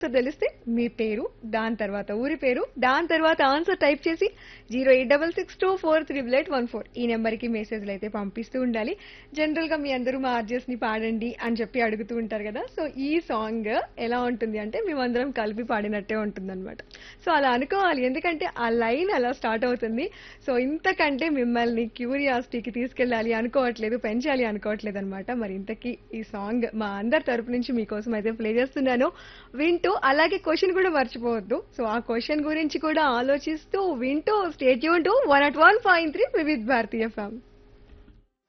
తెలిస్తే మీ పేరు, దాని తర్వాత ఊరి పేరు, దాని తర్వాత ఆన్సర్ టైప్ చేసి 08662438814 ఈ నెంబర్కి మెసేజ్లు అయితే పంపిస్తూ ఉండాలి. జనరల్ గా మీ అందరూ మా ఆర్జెస్ ని పాడండి అని చెప్పి అడుగుతూ ఉంటారు కదా. సో ఈ సాంగ్ ఎలా ఉంటుంది అంటే మేమందరం కలిపి పాడినట్టే ఉంటుందన్నమాట. సో అలా అనుకోవాలి, ఎందుకంటే ఆ లైన్ అలా స్టార్ట్ అవుతుంది. సో ఇంతకంటే మిమ్మల్ని క్యూరియాసిటీకి తీసుకెళ్ళాలి అనుకోవట్లేదు, పెంచాలి అనుకోవట్లేదు అనమాట. మరి ఇంతకీ ఈ సాంగ్ మా అందరి తరపు నుంచి మీకోసం అయితే ప్లే చేస్తున్నాను, వింటూ అలాగే క్వశ్చన్ కూడా మర్చిపోవద్దు. సో ఆ క్వశ్చన్ గురించి కూడా ఆలోచిస్తూ వింటూ stay tune to 101.3 Vividh Bharatiya FM.